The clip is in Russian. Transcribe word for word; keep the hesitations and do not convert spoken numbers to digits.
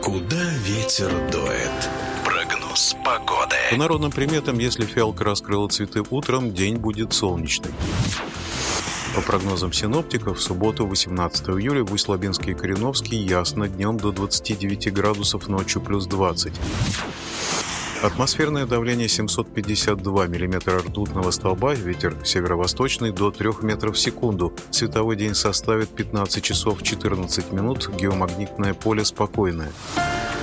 Куда ветер дует? Прогноз погоды. По народным приметам, если фиалка раскрыла цветы утром, день будет солнечный. По прогнозам синоптиков, в субботу, восемнадцатого июля, в Усть-Лабинске и Кореновске ясно, днем до двадцати девяти градусов, ночью плюс двадцать. Атмосферное давление семьсот пятьдесят два миллиметра ртутного столба, ветер северо-восточный до трёх метров в секунду. Световой день составит пятнадцать часов четырнадцать минут, геомагнитное поле спокойное.